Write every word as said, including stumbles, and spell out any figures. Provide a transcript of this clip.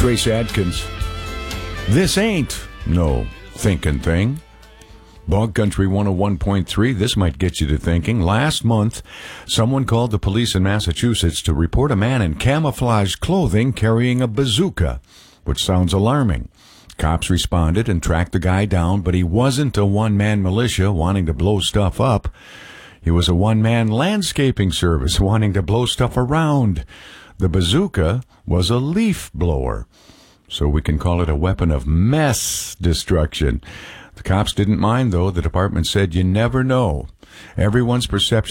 Trace Adkins. This ain't no thinking thing. Bog Country one oh one point three, this might get you to thinking. Last month, someone called the police in Massachusetts to report a man in camouflage clothing carrying a bazooka, which sounds alarming. Cops responded and tracked the guy down, but he wasn't a one-man militia wanting to blow stuff up. He was a one-man landscaping service wanting to blow stuff around. The bazooka was a leaf blower, so we can call it a weapon of mess destruction. The cops didn't mind, though. The department said you never know. Everyone's perception